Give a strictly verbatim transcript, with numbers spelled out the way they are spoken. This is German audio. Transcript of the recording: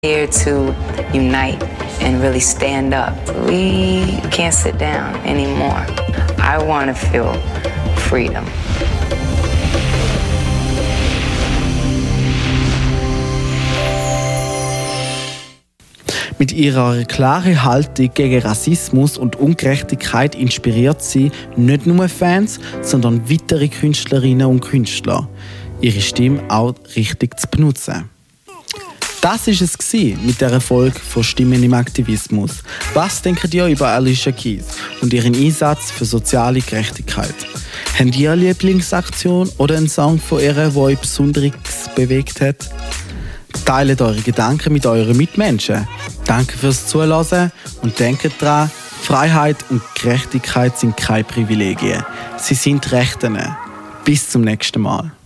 Here to unite and really stand up. We can't sit down anymore. I want to feel freedom. Mit ihrer klaren Haltung gegen Rassismus und Ungerechtigkeit inspiriert sie nicht nur Fans, sondern weitere Künstlerinnen und Künstler, ihre Stimme auch richtig zu benutzen. Das war es mit der Folge von Stimmen im Aktivismus. Was denkt ihr über Alicia Keys und ihren Einsatz für soziale Gerechtigkeit? Habt ihr eine Lieblingsaktion oder einen Song von ihr, der euch besonders bewegt hat? Teilt eure Gedanken mit euren Mitmenschen. Danke fürs Zuhören und denkt daran, Freiheit und Gerechtigkeit sind keine Privilegien. Sie sind Rechte. Bis zum nächsten Mal.